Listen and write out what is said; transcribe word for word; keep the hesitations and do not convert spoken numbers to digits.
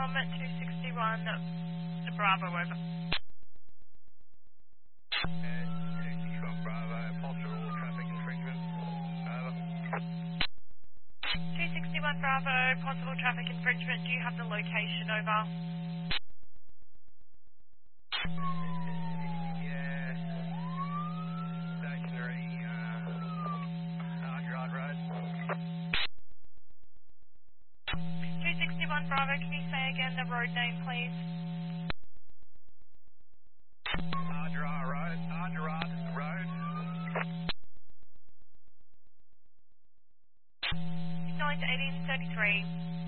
Tom at two sixty-one Bravo, over. Uh, two sixty-one Bravo, possible traffic infringement. Over. two sixty-one Bravo, possible traffic infringement. Do you have the location, over? Yeah. Stationary, uh, Argerard Road. two sixty-one Bravo, can you say again the road name, please? Argerard Road, Argerard Road. nine to eighteen thirty-three.